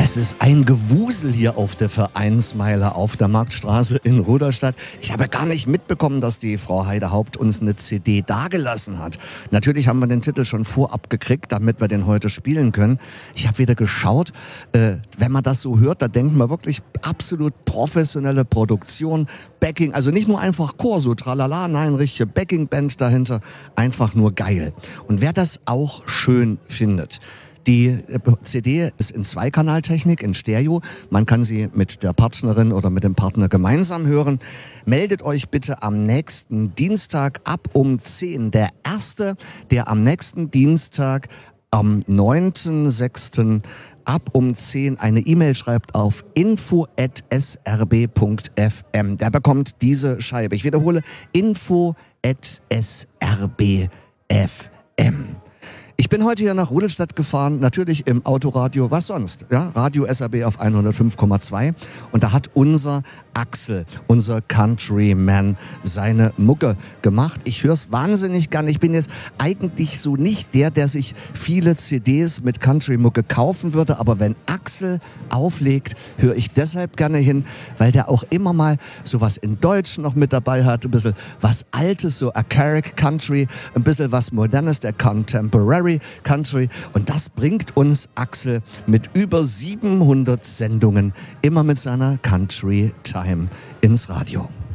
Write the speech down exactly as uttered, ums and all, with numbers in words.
Es ist ein Gewusel hier auf der Vereinsmeile auf der Marktstraße in Rudolstadt. Ich habe gar nicht mitbekommen, dass die Frau Heide-Haupt uns eine C D dagelassen hat. Natürlich haben wir den Titel schon vorab gekriegt, damit wir den heute spielen können. Ich habe wieder geschaut, äh, wenn man das so hört, da denkt man wirklich absolut professionelle Produktion, Backing, also nicht nur einfach Chor, so tralala, nein, richtige Backing-Band dahinter, einfach nur geil. Und wer das auch schön findet, die C D ist in Zweikanaltechnik, in Stereo. Man kann sie mit der Partnerin oder mit dem Partner gemeinsam hören. Meldet euch bitte am nächsten Dienstag ab um zehn. Der erste, der am nächsten Dienstag am neunten sechsten ab um zehn eine E-Mail schreibt auf info at s r b punkt f m. Der bekommt diese Scheibe. Ich wiederhole, info at s r b punkt f m. Ich bin heute hier nach Rudolstadt gefahren, natürlich im Autoradio, was sonst? Ja, Radio S R B auf hundertfünf Komma zwei. Und da hat unser Axel, unser Countryman, seine Mucke gemacht. Ich höre es wahnsinnig gern. Ich bin jetzt eigentlich so nicht der, der sich viele C Ds mit Country-Mucke kaufen würde. Aber wenn Axel auflegt, höre ich deshalb gerne hin, weil der auch immer mal sowas in Deutsch noch mit dabei hat. Ein bisschen was Altes, so Archaic Country, ein bisschen was Modernes, der Contemporary Country. Und das bringt uns Axel mit über siebenhundert Sendungen immer mit seiner Country Time ins Radio.